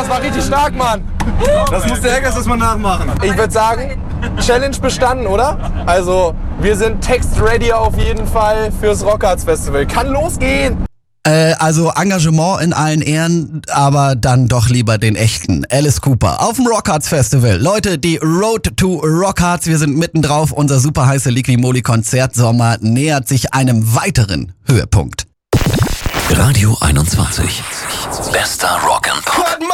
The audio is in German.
das war richtig stark, Mann. Das muss der Hackers erstmal nachmachen. Ich würde sagen, Challenge bestanden, oder? Also, wir sind text-ready auf jeden Fall fürs Rockharz Festival. Kann losgehen! Also Engagement in allen Ehren, aber dann doch lieber den echten Alice Cooper auf dem Rockharz Festival. Leute, die Road to Rockharz, wir sind mitten drauf. Unser super heiße Liquimoli Konzertsommer nähert sich einem weiteren Höhepunkt. Radio 21. Bester Rock'n'Pop.